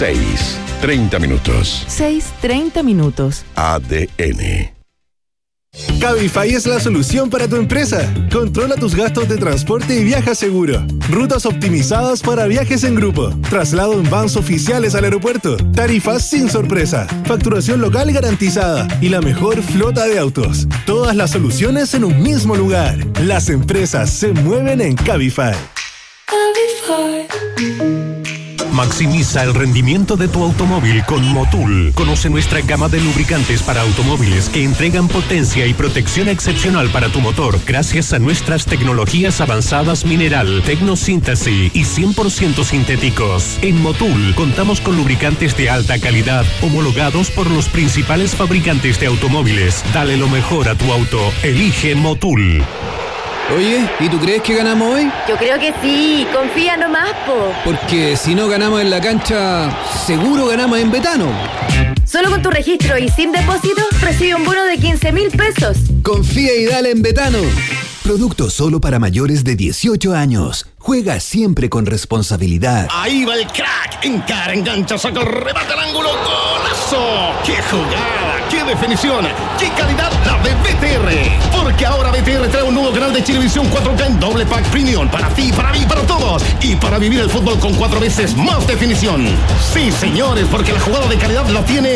6:30 minutos. 6:30 minutos. ADN. Cabify es la solución para tu empresa. Controla tus gastos de transporte y viaja seguro. Rutas optimizadas para viajes en grupo. Traslado en vans oficiales al aeropuerto. Tarifas sin sorpresa. Facturación local garantizada. Y la mejor flota de autos. Todas las soluciones en un mismo lugar. Las empresas se mueven en Cabify. Maximiza el rendimiento de tu automóvil con Motul. Conoce nuestra gama de lubricantes para automóviles que entregan potencia y protección excepcional para tu motor gracias a nuestras tecnologías avanzadas mineral, tecnosíntesis y 100% sintéticos. En Motul contamos con lubricantes de alta calidad homologados por los principales fabricantes de automóviles. Dale lo mejor a tu auto. Elige Motul. Oye, ¿y tú crees que ganamos hoy? Yo creo que sí, confía nomás, po. Porque si no ganamos en la cancha, seguro ganamos en Betano. Solo con tu registro y sin depósito, recibe un bono de 15.000 pesos. Confía y dale en Betano. Producto solo para mayores de 18 años. Juega siempre con responsabilidad. Ahí va el crack. Encara, engancha, saca, remata el ángulo. ¡Golazo! ¡Qué jugada! ¡Qué definición! ¡Qué calidad la de BTR! Porque ahora BTR trae un nuevo canal de Chilevisión 4K en doble pack premium. Para ti, para mí, para todos. Y para vivir el fútbol con 4 veces más definición. Sí, señores, porque la jugada de calidad la tiene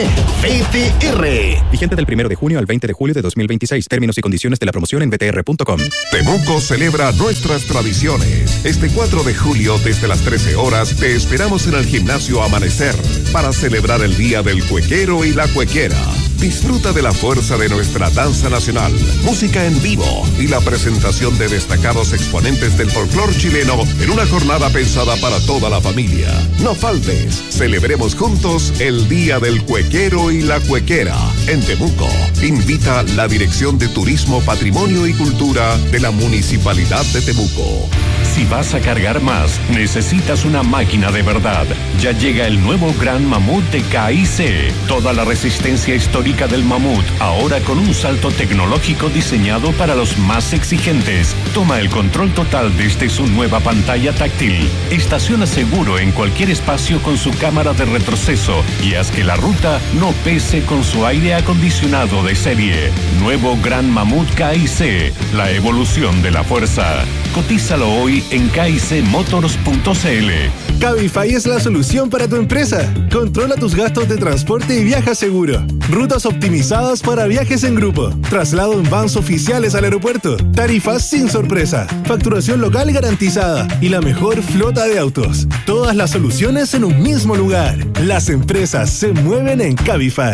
BTR. Vigente del 1 de junio al 20 de julio de 2026. Términos y condiciones de la promoción en btr.com. Temuco celebra nuestras tradiciones. Este 4 de julio, desde las 13 horas, te esperamos en el Gimnasio Amanecer para celebrar el Día del Cuequero y la Cuequera. Disfruta de la fuerza de nuestra danza nacional, música en vivo y la presentación de destacados exponentes del folclor chileno en una jornada pensada para toda la familia. No faltes, celebremos juntos el Día del Cuequero y la Cuequera en Temuco. Invita la Dirección de Turismo, Patrimonio y Cultura de la Municipalidad de Temuco. Si vas a cargar más, necesitas una máquina de verdad. Ya llega el nuevo Gran Mamut de KIC. Toda la resistencia histórica del mamut, ahora con un salto tecnológico diseñado para los más exigentes. Toma el control total desde su nueva pantalla táctil. Estaciona seguro en cualquier espacio con su cámara de retroceso y haz que la ruta no pese con su aire acondicionado de serie. Nuevo Gran Mamut KIC, la evolución de la fuerza. Cotízalo hoy en kicmotors.cl. Cabify es la solución para tu empresa. Controla tus gastos de transporte y viaja seguro. Rutas optimizadas para viajes en grupo. Traslado en vans oficiales al aeropuerto. Tarifas sin sorpresa. Facturación local garantizada. Y la mejor flota de autos. Todas las soluciones en un mismo lugar. Las empresas se mueven en Cabify.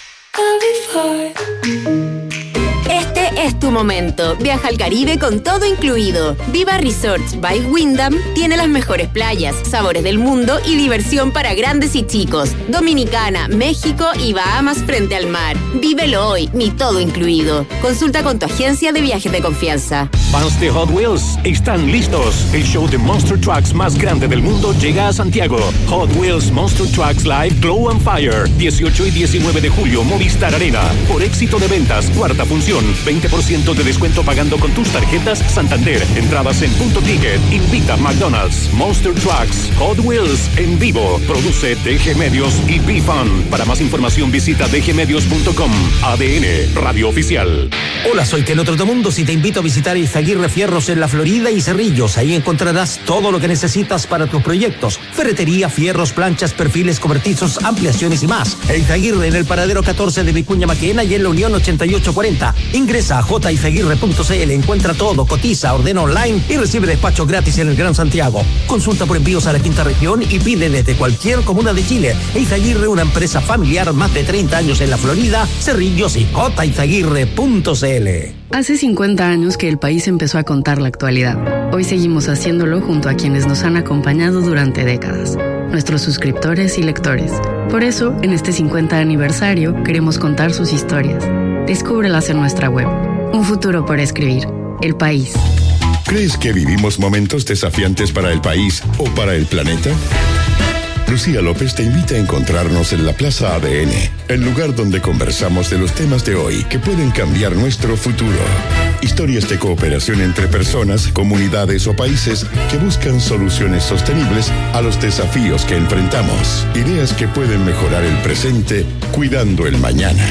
Este es tu momento. Viaja al Caribe con todo incluido. Viva Resorts by Wyndham tiene las mejores playas, sabores del mundo y diversión para grandes y chicos. Dominicana, México y Bahamas frente al mar. Vívelo hoy, mi todo incluido. Consulta con tu agencia de viajes de confianza. Fans de Hot Wheels están listos. El show de Monster Trucks más grande del mundo llega a Santiago. Hot Wheels Monster Trucks Live Glow and Fire. 18 y 19 de julio, Movistar Arena. Por éxito de ventas, cuarta función. 20% de descuento pagando con tus tarjetas Santander. Entradas en Punto Ticket. Invita McDonald's. Monster Trucks. Hot Wheels en vivo. Produce DG Medios y B-Fun. Para más información visita dgmedios.com. ADN, radio oficial. Hola, soy Keno Trotamundos y te invito a visitar Izaguirre Fierros en La Florida y Cerrillos. Ahí encontrarás todo lo que necesitas para tus proyectos. Ferretería, fierros, planchas, perfiles, cobertizos, ampliaciones y más. Izaguirre en el paradero 14 de Vicuña Maquena y en la Unión 8840. Ingresa a jizaguirre.cl, encuentra todo, cotiza, ordena online y recibe despacho gratis en el Gran Santiago. Consulta por envíos a la quinta región y pide desde cualquier comuna de Chile. Izaguirre, una empresa familiar, más de 30 años en la Florida, Cerrillos y jizaguirre.cl. Hace 50 años que el país empezó a contar la actualidad. Hoy seguimos haciéndolo junto a quienes nos han acompañado durante décadas, nuestros suscriptores y lectores. Por eso, en este 50 aniversario, queremos contar sus historias. Descúbrelas en nuestra web. Un futuro por escribir. El País. ¿Crees que vivimos momentos desafiantes para el país o para el planeta? Lucía López te invita a encontrarnos en la Plaza ADN, el lugar donde conversamos de los temas de hoy que pueden cambiar nuestro futuro. Historias de cooperación entre personas, comunidades o países que buscan soluciones sostenibles a los desafíos que enfrentamos. Ideas que pueden mejorar el presente cuidando el mañana.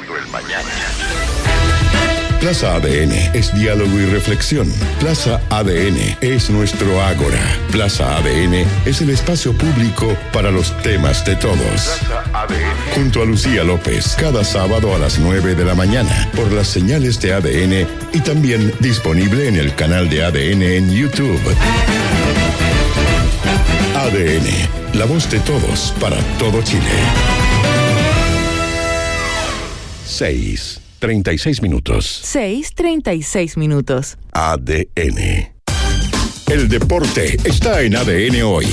Plaza ADN es diálogo y reflexión. Plaza ADN es nuestro ágora. Plaza ADN es el espacio público para los temas de todos. Plaza ADN. Junto a Lucía López, cada sábado a las 9 de la mañana, por las señales de ADN y también disponible en el canal de ADN en YouTube. ADN, la voz de todos para todo Chile. 6:36 minutos. 6:36 minutos. ADN. El deporte está en ADN hoy.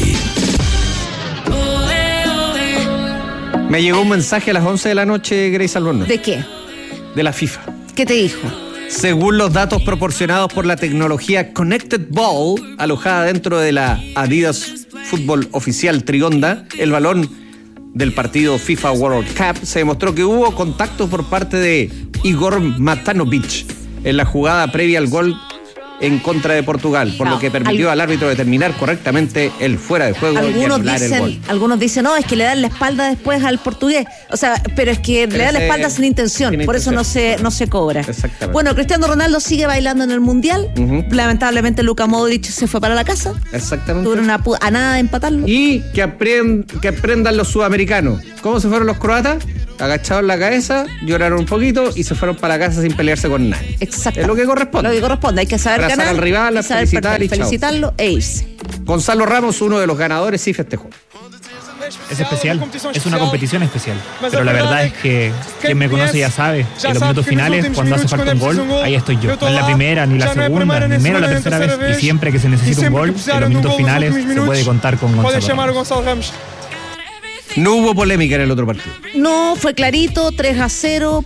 Me llegó un mensaje a las 11 de la noche, Grace Albornoz. ¿De qué? De la FIFA. ¿Qué te dijo? Según los datos proporcionados por la tecnología Connected Ball, alojada dentro de la Adidas Fútbol Oficial Trionda, el balón del partido FIFA World Cup, se demostró que hubo contacto por parte de Igor Matanovic en la jugada previa al gol en contra de Portugal, por lo que permitió al árbitro determinar correctamente el fuera de juego y anular el gol. Algunos dicen, no, es que le dan la espalda después al portugués. O sea, pero es que le dan la espalda sin intención, por eso no se cobra. Exactamente. Bueno, Cristiano Ronaldo sigue bailando en el Mundial. Lamentablemente Luka Modric se fue para la casa. Exactamente. Tuvieron a nada de empatarlo. Y que aprendan los sudamericanos. ¿Cómo se fueron los croatas? Agachados la cabeza, lloraron un poquito y se fueron para la casa sin pelearse con nadie. Exacto. Es lo que corresponde. Hay que saber abrazar ganar, al rival, felicitarlo e irse. Gonzalo Ramos, uno de los ganadores, sí festejó. Es especial, es una competición especial. Pero la verdad es que quien me conoce ya sabe, en los minutos finales, cuando hace falta un gol, ahí estoy yo. No es la primera, ni la segunda, ni menos la tercera vez. Y siempre que se necesita un gol, en los minutos finales, se puede contar con Gonzalo Ramos. No hubo polémica en el otro partido. No, fue clarito, 3-0,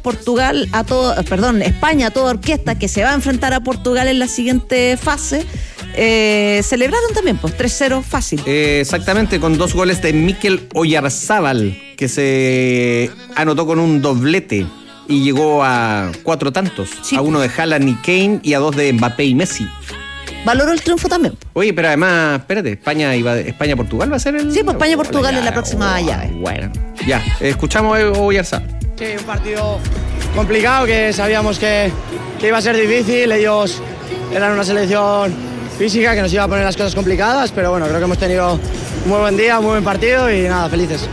España a toda orquesta que se va a enfrentar a Portugal en la siguiente fase. Celebraron también, pues, 3-0 fácil. Exactamente, con 2 goles de Mikel Oyarzábal, que se anotó con un doblete y llegó a 4 tantos. Sí. A 1 de Haaland y Kane y a 2 de Mbappé y Messi. Valoró el triunfo también. Oye, pero además, espérate, España-Portugal va a ser el... Sí, pues España-Portugal en la próxima llave. Bueno, ya, escuchamos a Oyarzábal. Sí, un partido complicado que sabíamos que iba a ser difícil. Ellos eran una selección física que nos iba a poner las cosas complicadas, pero bueno, creo que hemos tenido un muy buen día, un muy buen partido y nada, felices.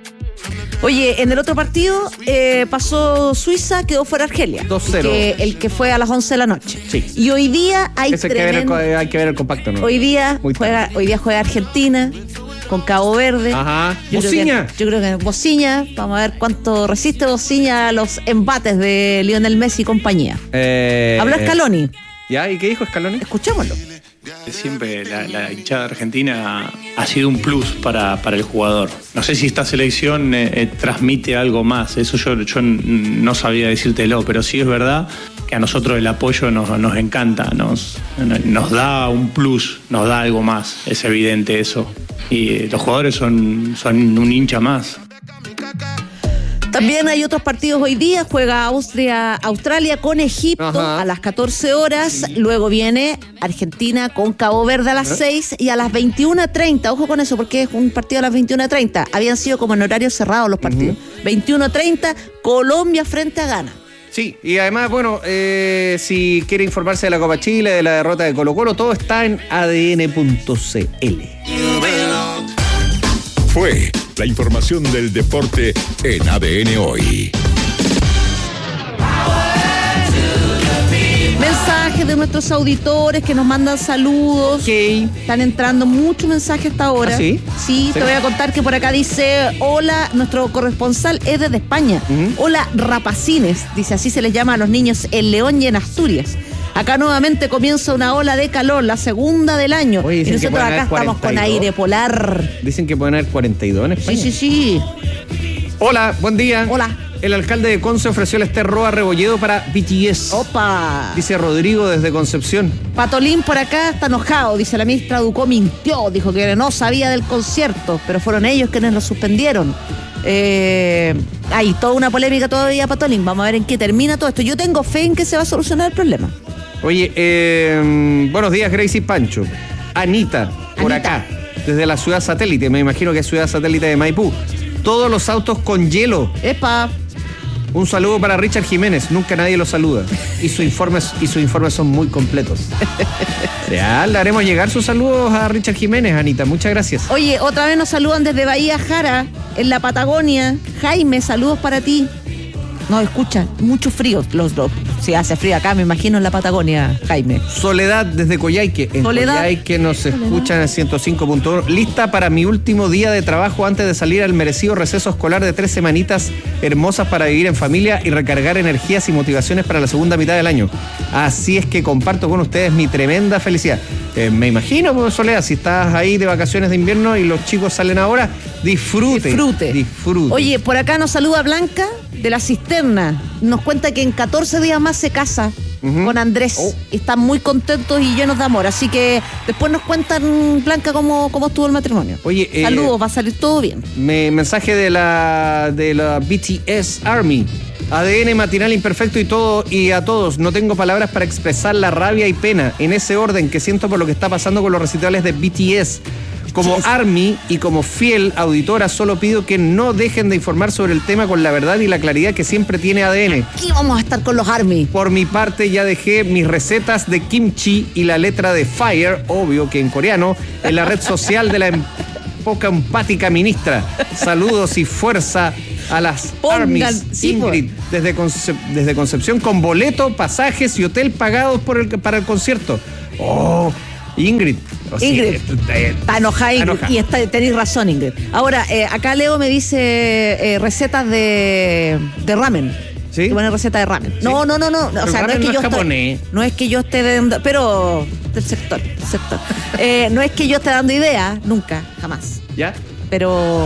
Oye, en el otro partido pasó Suiza, quedó fuera Argelia. 2-0. El que fue a las 11 de la noche. Sí. Y hoy día hay tremendo... hay que ver el compacto, ¿no? Hoy día juega Argentina con Cabo Verde. Ajá. Bociña. Yo creo que Bociña. Vamos a ver cuánto resiste Bociña a los embates de Lionel Messi y compañía. Habló Scaloni. ¿Ya? ¿Y qué dijo Scaloni? Escuchémoslo. Siempre la hinchada argentina ha sido un plus para el jugador. No sé si esta selección transmite algo más, eso yo no sabía decírtelo, pero sí es verdad que a nosotros el apoyo nos encanta, nos da un plus, nos da algo más, es evidente eso. Y los jugadores son un hincha más. También hay otros partidos hoy día. Juega Australia con Egipto a las 14 horas. Luego viene Argentina con Cabo Verde a las 6 y a las 21:30. Ojo con eso porque es un partido a las 21:30. Habían sido como en horario cerrado los partidos. 21:30, Colombia frente a Ghana. Sí, y además, bueno, si quiere informarse de la Copa Chile, de la derrota de Colo-Colo, todo está en adn.cl. Fue la información del deporte en ADN Hoy. Mensajes de nuestros auditores que nos mandan saludos. Están entrando muchos mensajes hasta ahora. ¿Ah, sí? Sí, te voy a contar que por acá dice: hola, nuestro corresponsal es desde España. Hola, rapacines, dice, así se les llama a los niños en León y en Asturias. Acá nuevamente comienza una ola de calor, la segunda del año. Oye, y nosotros acá estamos 42. Con aire polar. Dicen que pueden haber 42 en España. Sí. Hola, buen día. Hola. El alcalde de Conce ofreció el Ester Roa Rebolledo para BTS. ¡Opa! Dice Rodrigo desde Concepción. Patolín por acá está enojado. Dice, la ministra Ducó mintió. Dijo que no sabía del concierto, pero fueron ellos quienes lo suspendieron. Hay toda una polémica todavía, Patolín. Vamos a ver en qué termina todo esto. Yo tengo fe en que se va a solucionar el problema. Oye, buenos días, Gracie y Pancho. Anita, por acá, desde la ciudad satélite, me imagino que es ciudad satélite de Maipú. Todos los autos con hielo. ¡Epa! Un saludo para Richard Jiménez, nunca nadie lo saluda. Y sus informes son muy completos. Ya, le haremos llegar sus saludos a Richard Jiménez, Anita, muchas gracias. Oye, otra vez nos saludan desde Bahía Jara, en la Patagonia. Jaime, saludos para ti. No, escucha, mucho frío. Si hace frío acá, me imagino, en la Patagonia, Jaime. Soledad desde Coyhaique. En Coyhaique nos escuchan en 105.1. Lista para mi último día de trabajo antes de salir al merecido receso escolar de 3 semanitas hermosas para vivir en familia y recargar energías y motivaciones para la segunda mitad del año. Así es que comparto con ustedes mi tremenda felicidad. Me imagino, pues, Soledad, si estás ahí de vacaciones de invierno y los chicos salen ahora, disfrute. Oye, por acá nos saluda Blanca de la Cisterna. Nos cuenta que en 14 días más se casa con Andrés. Están muy contentos y llenos de amor. Así que después nos cuentan, Blanca, cómo estuvo el matrimonio. Oye, saludos, va a salir todo bien. Mensaje de la BTS Army. ADN matinal imperfecto y a todos. No tengo palabras para expresar la rabia y pena en ese orden que siento por lo que está pasando con los recitales de BTS. Como Army y como fiel auditora, solo pido que no dejen de informar sobre el tema con la verdad y la claridad que siempre tiene ADN. Aquí vamos a estar con los Army. Por mi parte, ya dejé mis recetas de kimchi y la letra de Fire, obvio que en coreano, en la red social de la poca empática ministra. Saludos y fuerza a las Armies. Ingrid, desde Concepción, con boleto, pasajes y hotel pagados para el concierto. Ingrid. Está enojada Ingrid. Y tenéis razón, Ingrid. Ahora, acá Leo me dice recetas de ramen. ¿Sí? Que pone receta de ramen. ¿Sí? No. O sea, no es que yo esté dando. Pero del sector. No es que yo esté dando ideas, nunca, jamás. ¿Ya? Pero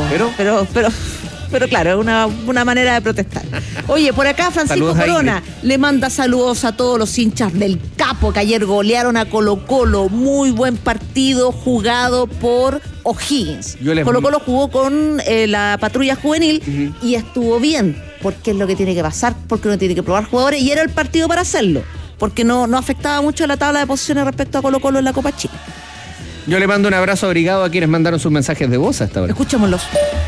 claro, es una manera de protestar. Oye, por acá Francisco Corona le manda saludos a todos los hinchas del Capo que ayer golearon a Colo-Colo. Muy buen partido jugado por O'Higgins. Colo-Colo jugó con la patrulla juvenil y estuvo bien, porque es lo que tiene que pasar, porque uno tiene que probar jugadores y era el partido para hacerlo, porque no afectaba mucho la tabla de posiciones respecto a Colo-Colo en la Copa Chile. Yo le mando un abrazo abrigado a quienes mandaron sus mensajes de voz hasta ahora. Escuchémoslos.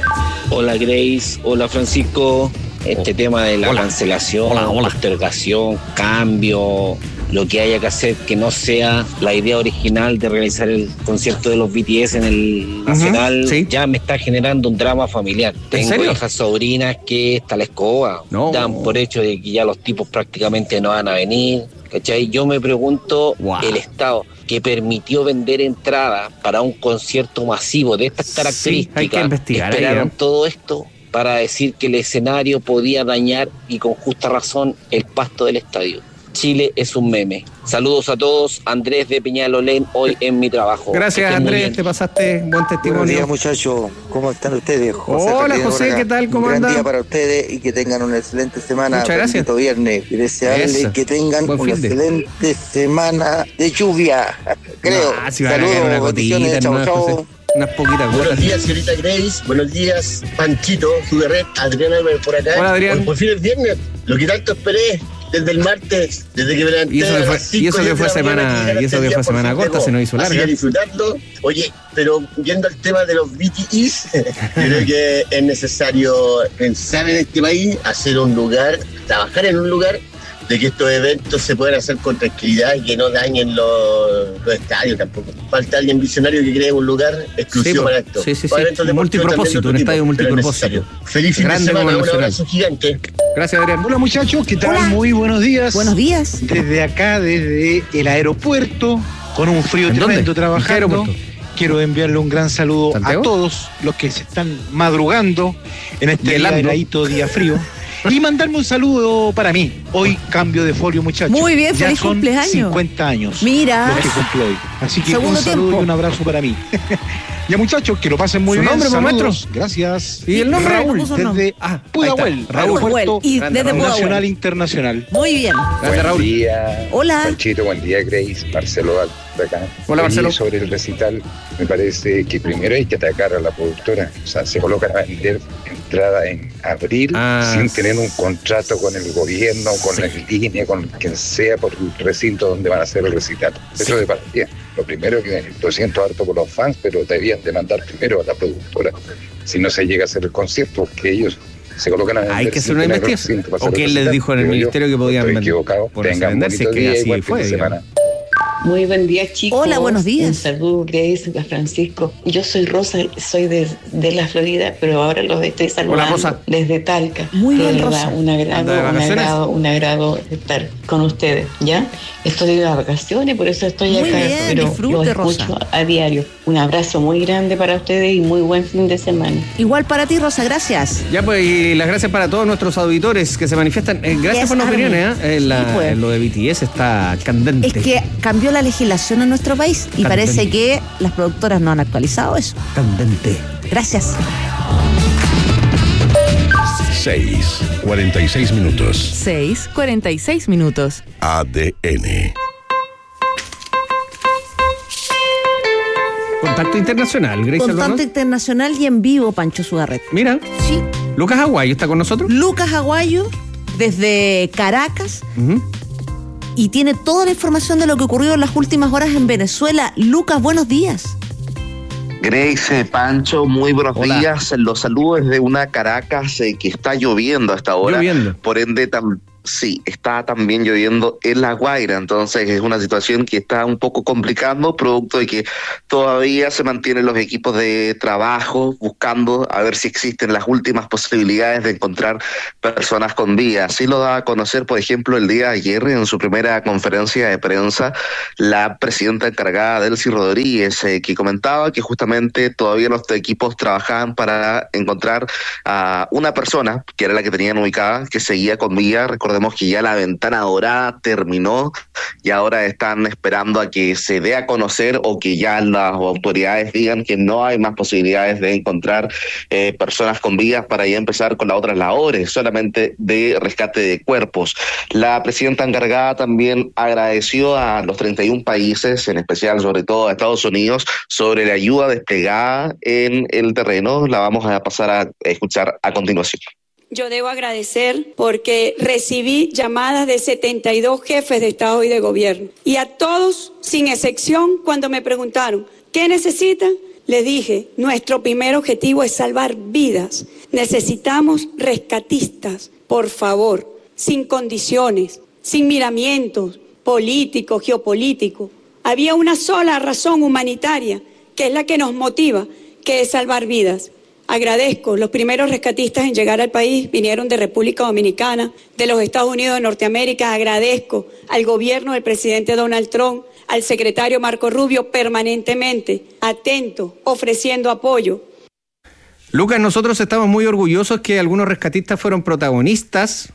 Hola Grace, hola Francisco. Este tema de la cancelación, postergación, cambio, lo que haya que hacer que no sea la idea original de realizar el concierto de los BTS en el Nacional, ya me está generando un drama familiar. Tengo hijas sobrinas que está la escoba, dan por hecho de que ya los tipos prácticamente no van a venir, ¿cachai? Yo me pregunto, el Estado que permitió vender entradas para un concierto masivo de estas características, esperaron todo esto para decir que el escenario podía dañar, y con justa razón, el pasto del estadio. Chile es un meme. Saludos a todos. Andrés de Peñalolén, hoy en mi trabajo. Gracias, Andrés, te pasaste buen testimonio. Buenos días, muchachos. ¿Cómo están ustedes? Hola, José, ¿qué tal? ¿Cómo andan? Un gran día para ustedes y que tengan una excelente semana. Muchas gracias. Viernes. Y desearles que tengan una excelente semana de lluvia. Creo. Saludos, una bendiciones. Chau. Unas poquitas. Buenos días, señorita Grace. Buenos días, Panchito, su red, Adrián Álvarez por acá. Hola, Adrián. Por fin es viernes. Lo que tanto esperé desde el martes, desde que me levanté. Y eso que fue semana corta, se nos hizo larga. Así que disfrutarlo. Oye, pero viendo el tema de los BTS, creo que es necesario pensar en este país, hacer un lugar, trabajar en un lugar de que estos eventos se puedan hacer con tranquilidad y que no dañen los estadios tampoco. Falta alguien visionario que cree un lugar exclusivo para esto. Sí. Multipropósito, un estadio multipropósito. Feliz fin de semana, un abrazo gigante. Gracias, Adrián. Hola, muchachos, ¿qué tal? Hola. Muy buenos días. Buenos días. Desde acá, desde el aeropuerto, con un frío tremendo trabajando. Quiero enviarle un gran saludo a todos los que se están madrugando en este heladito día frío. Y mandarme un saludo para mí. Hoy cambio de folio, muchachos. Muy bien, feliz son cumpleaños. 50 años. Mira. Los que cumplo hoy. Así que Segundo un saludo tiempo. y un abrazo para mí. Ya, muchachos, que lo pasen muy bien. ¿Su nombre, maestro? Gracias. ¿Y el nombre? Raúl, desde Pudahuel. Raúl. Y desde Nacional Internacional. Muy bien. Buen día. Hola. Panchito, buen día, Grace. Marcelo de acá. Hola, Marcelo. Sobre el recital, me parece que primero hay que atacar a la productora. O sea, se colocan a vender entrada en abril sin tener un contrato con el gobierno, con la línea, con quien sea por el recinto donde van a hacer el recital. Eso de partida. Lo primero que lo siento harto por los fans, pero debían demandar primero a la productora si no se llega a hacer el concierto, porque ellos se colocan a vender. Hay que hacer una investigación. ¿O qué les dijo en el ministerio que podían vender? Equivocado. Tengan un bonito día, igual fin de semana. Muy buen día, chicos. Hola, buenos días. Un saludo, Grace, a Francisco. Yo soy Rosa, soy de la Florida, pero ahora los estoy saludando. Hola, Rosa. Desde Talca. Muy bien, Rosa. Un agrado estar con ustedes, ¿ya? Estoy de vacaciones, por eso estoy muy acá. Bien, pero disfrute, los escucho Rosa. a diario. Un abrazo muy grande para ustedes y muy buen fin de semana. Igual para ti, Rosa, gracias. Ya, pues, y las gracias para todos nuestros auditores que se manifiestan. Gracias por las opiniones, lo de BTS está candente. Es que cambió la legislación en nuestro país y parece que las productoras no han actualizado eso. Candente. Gracias. 6:46 minutos. 6:46 minutos. ADN. Contacto internacional, Grace Contacto Alvarado. internacional y en vivo, Pancho Sugarret. Mira. Sí. Lucas Aguayo está con nosotros. Lucas Aguayo, desde Caracas. Y tiene toda la información de lo que ocurrió en las últimas horas en Venezuela. Lucas, buenos días. Grace, Pancho, muy buenos días. Los saludo desde una Caracas que está lloviendo hasta ahora. Por ende, sí, está también lloviendo en La Guaira, entonces es una situación que está un poco complicando, producto de que todavía se mantienen los equipos de trabajo buscando a ver si existen las últimas posibilidades de encontrar personas con vida. Así lo da a conocer, por ejemplo, el día de ayer en su primera conferencia de prensa, la presidenta encargada, Delcy Rodríguez, que comentaba que justamente todavía los equipos trabajaban para encontrar a una persona, que era la que tenían ubicada, que seguía con vida. Recordemos que ya la ventana dorada terminó y ahora están esperando a que se dé a conocer o que ya las autoridades digan que no hay más posibilidades de encontrar personas con vidas para ya empezar con las otras labores, solamente de rescate de cuerpos. La presidenta encargada también agradeció a los 31 países, en especial sobre todo a Estados Unidos, sobre la ayuda desplegada en el terreno. La vamos a pasar a escuchar a continuación. Yo debo agradecer porque recibí llamadas de 72 jefes de Estado y de Gobierno. Y a todos, sin excepción, cuando me preguntaron, ¿qué necesitan? Les dije, nuestro primer objetivo es salvar vidas. Necesitamos rescatistas, por favor, sin condiciones, sin miramientos políticos, geopolíticos. Había una sola razón humanitaria, que es la que nos motiva, que es salvar vidas. Agradezco, los primeros rescatistas en llegar al país vinieron de República Dominicana, de los Estados Unidos de Norteamérica. Agradezco al gobierno del presidente Donald Trump, al secretario Marco Rubio, permanentemente atento, ofreciendo apoyo. Lucas, nosotros estamos muy orgullosos que algunos rescatistas fueron protagonistas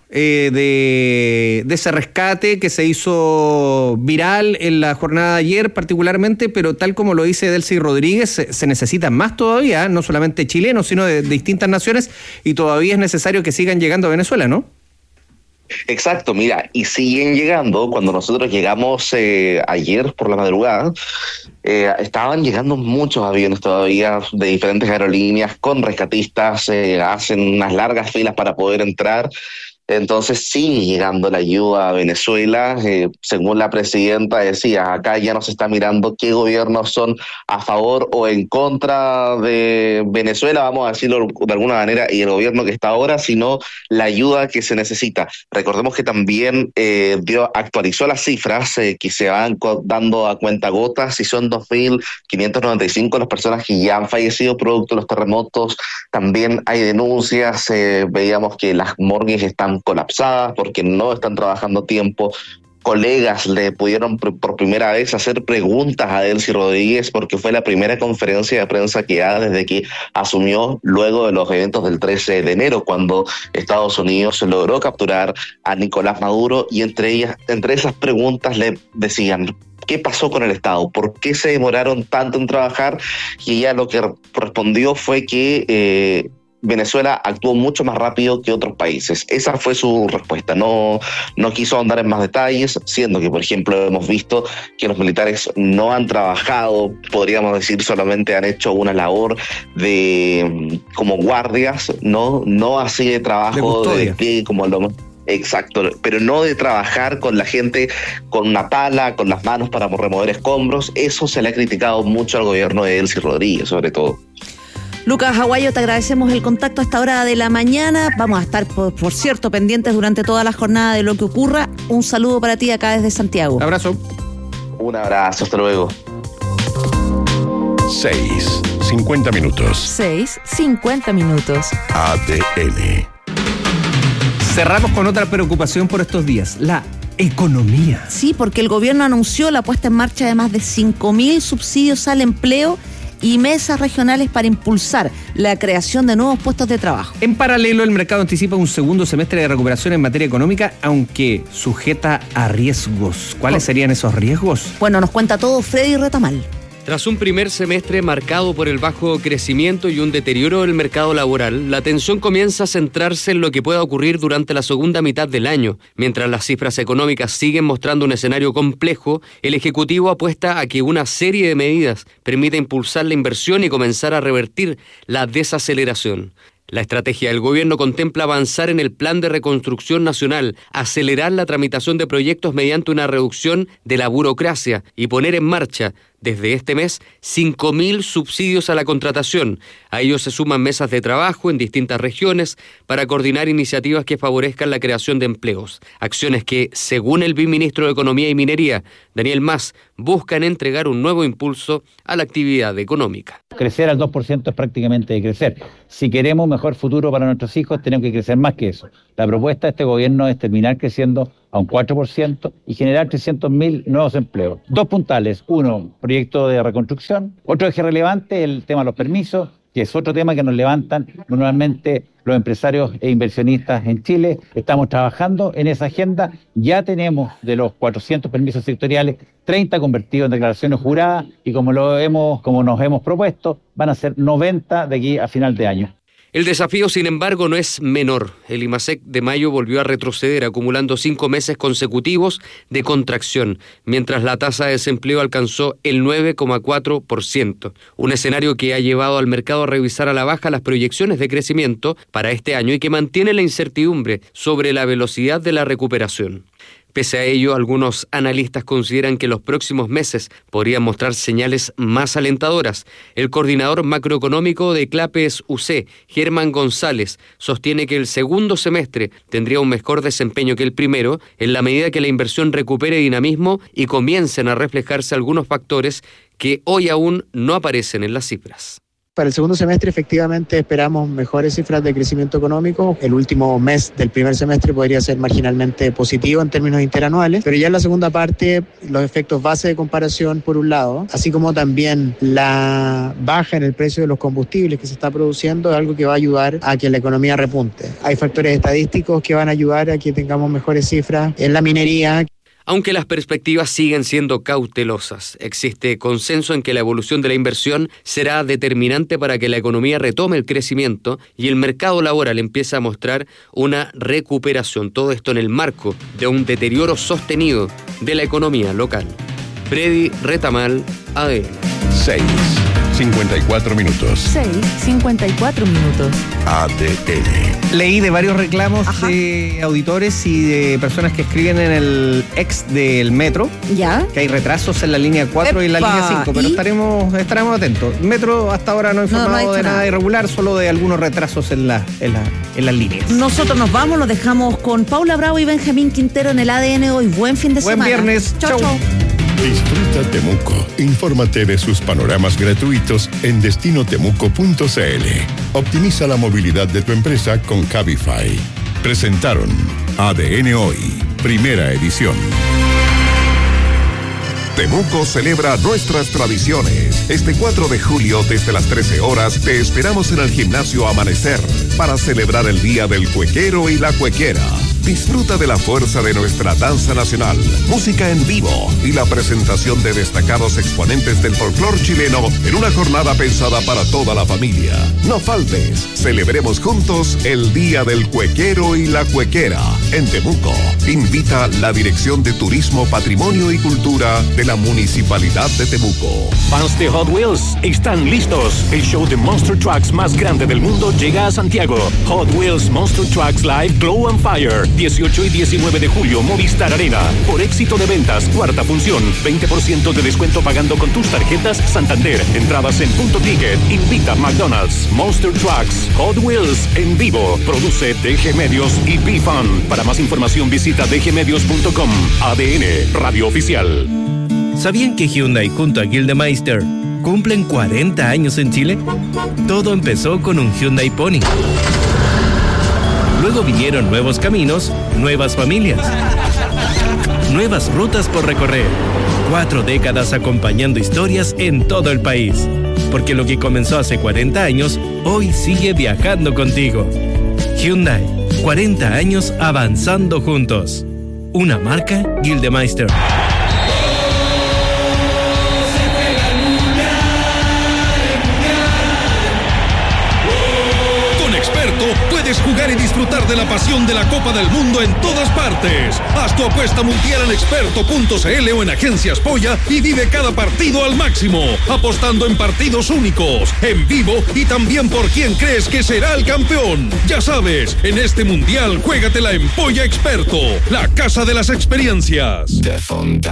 de ese rescate que se hizo viral en la jornada de ayer particularmente, pero tal como lo dice Delcy Rodríguez, se necesitan más todavía, no solamente chilenos, sino de distintas naciones, y todavía es necesario que sigan llegando a Venezuela, ¿no? Exacto, mira, y siguen llegando. Cuando nosotros llegamos ayer por la madrugada, estaban llegando muchos aviones todavía de diferentes aerolíneas con rescatistas, hacen unas largas filas para poder entrar. Entonces sigue llegando la ayuda a Venezuela. Según la presidenta decía, acá ya no se está mirando qué gobiernos son a favor o en contra de Venezuela, vamos a decirlo de alguna manera, y el gobierno que está ahora, sino la ayuda que se necesita. Recordemos que también actualizó las cifras que se van dando a cuentagotas y son 2.595 las personas que ya han fallecido producto de los terremotos. También hay denuncias, veíamos que las morgues están colapsadas porque no están trabajando a tiempo. colegas le pudieron por primera vez hacer preguntas a Delcy Rodríguez, porque fue la primera conferencia de prensa que da desde que asumió luego de los eventos del 13 de enero, cuando Estados Unidos logró capturar a Nicolás Maduro, y entre esas preguntas le decían: ¿qué pasó con el Estado? ¿Por qué se demoraron tanto en trabajar? Y ella lo que respondió fue que Venezuela actuó mucho más rápido que otros países. Esa fue su respuesta. No quiso ahondar en más detalles, siendo que, por ejemplo, hemos visto que los militares no han trabajado, podríamos decir, solamente han hecho una labor de como guardias, no así de trabajo de despliegue como lo... Exacto, pero no de trabajar con la gente con una pala, con las manos para remover escombros. Eso se le ha criticado mucho al gobierno de Delcy Rodríguez, sobre todo. Lucas Aguayo, te agradecemos el contacto a esta hora de la mañana. Vamos a estar, por cierto, pendientes durante toda la jornada de lo que ocurra. Un saludo para ti acá desde Santiago. Un abrazo. Un abrazo, hasta luego. 6:50 minutos. 6:50 minutos. ADN. Cerramos con otra preocupación por estos días, la economía. Sí, porque el gobierno anunció la puesta en marcha de más de 5.000 subsidios al empleo y mesas regionales para impulsar la creación de nuevos puestos de trabajo. En paralelo, el mercado anticipa un segundo semestre de recuperación en materia económica, aunque sujeta a riesgos. ¿Cuáles serían esos riesgos? Bueno, nos cuenta todo Freddy Retamal. Tras un primer semestre marcado por el bajo crecimiento y un deterioro del mercado laboral, la atención comienza a centrarse en lo que pueda ocurrir durante la segunda mitad del año. Mientras las cifras económicas siguen mostrando un escenario complejo, el Ejecutivo apuesta a que una serie de medidas permita impulsar la inversión y comenzar a revertir la desaceleración. La estrategia del gobierno contempla avanzar en el plan de reconstrucción nacional, acelerar la tramitación de proyectos mediante una reducción de la burocracia y poner en marcha, desde este mes, 5.000 subsidios a la contratación. A ellos se suman mesas de trabajo en distintas regiones para coordinar iniciativas que favorezcan la creación de empleos. Acciones que, según el viceministro de Economía y Minería, Daniel Mas, buscan entregar un nuevo impulso a la actividad económica. Crecer al 2% es prácticamente de crecer. Si queremos un mejor futuro para nuestros hijos, tenemos que crecer más que eso. La propuesta de este gobierno es terminar creciendo a un 4% y generar 300.000 nuevos empleos. Dos puntales: uno, proyecto de reconstrucción; otro eje relevante, el tema de los permisos, que es otro tema que nos levantan normalmente los empresarios e inversionistas en Chile. Estamos trabajando en esa agenda. Ya tenemos de los 400 permisos sectoriales, 30 convertidos en declaraciones juradas, y como nos hemos propuesto, van a ser 90 de aquí a final de año. El desafío, sin embargo, no es menor. El IMASEC de mayo volvió a retroceder, acumulando 5 meses consecutivos de contracción, mientras la tasa de desempleo alcanzó el 9,4%. Un escenario que ha llevado al mercado a revisar a la baja las proyecciones de crecimiento para este año y que mantiene la incertidumbre sobre la velocidad de la recuperación. Pese a ello, algunos analistas consideran que los próximos meses podrían mostrar señales más alentadoras. El coordinador macroeconómico de Clapes UC, Germán González, sostiene que el segundo semestre tendría un mejor desempeño que el primero, en la medida que la inversión recupere dinamismo y comiencen a reflejarse algunos factores que hoy aún no aparecen en las cifras. Para el segundo semestre efectivamente esperamos mejores cifras de crecimiento económico. El último mes del primer semestre podría ser marginalmente positivo en términos interanuales, pero ya en la segunda parte los efectos base de comparación por un lado, así como también la baja en el precio de los combustibles que se está produciendo, es algo que va a ayudar a que la economía repunte. Hay factores estadísticos que van a ayudar a que tengamos mejores cifras en la minería. Aunque las perspectivas siguen siendo cautelosas, existe consenso en que la evolución de la inversión será determinante para que la economía retome el crecimiento y el mercado laboral empiece a mostrar una recuperación. Todo esto en el marco de un deterioro sostenido de la economía local. Freddy Retamal, ADN. 6:54 minutos. 6:54 minutos. ADN. Leí de varios reclamos de auditores y de personas que escriben en el ex del metro. ¿Ya? Que hay retrasos en la línea 4 y en la línea 5, pero estaremos atentos. Metro hasta ahora no ha informado de nada irregular, solo de algunos retrasos en las líneas. Nosotros nos vamos, lo dejamos con Paula Bravo y Benjamín Quintero en el ADN hoy. Buen fin de semana. Buen viernes. Chau. Disfruta Temuco. Infórmate de sus panoramas gratuitos en destinotemuco.cl. Optimiza la movilidad de tu empresa con Cabify. Presentaron ADN Hoy, primera edición. Temuco celebra nuestras tradiciones. Este 4 de julio, desde las 13 horas, te esperamos en el Gimnasio Amanecer para celebrar el Día del Cuequero y la Cuequera. Disfruta de la fuerza de nuestra danza nacional, música en vivo y la presentación de destacados exponentes del folclor chileno en una jornada pensada para toda la familia. No faltes, celebremos juntos el Día del Cuequero y la Cuequera en Temuco. Invita la Dirección de Turismo, Patrimonio y Cultura de la Municipalidad de Temuco. Fans de Hot Wheels están listos. El show de Monster Trucks más grande del mundo llega a Santiago. Hot Wheels Monster Trucks Live Glow and Fire. 18 y 19 de julio, Movistar Arena. Por éxito de ventas, cuarta función. 20% de descuento pagando con tus tarjetas Santander. Entradas en Punto Ticket. Invita McDonald's. Monster Trucks Hot Wheels en vivo. Produce DG Medios y B-Fun. Para más información visita dgmedios.com. ADN, Radio Oficial. ¿Sabían que Hyundai junto a Gildemeister cumplen 40 años en Chile? Todo empezó con un Hyundai Pony. Luego vinieron nuevos caminos, nuevas familias, nuevas rutas por recorrer. 4 décadas acompañando historias en todo el país. Porque lo que comenzó hace 40 años, hoy sigue viajando contigo. Hyundai, 40 años avanzando juntos. Una marca Gildemeister. Puedes jugar y disfrutar de la pasión de la Copa del Mundo en todas partes. Haz tu apuesta mundial en experto.cl o en Agencias Polla y vive cada partido al máximo, apostando en partidos únicos, en vivo y también por quién crees que será el campeón. Ya sabes, en este mundial juégatela en Polla Experto, la casa de las experiencias.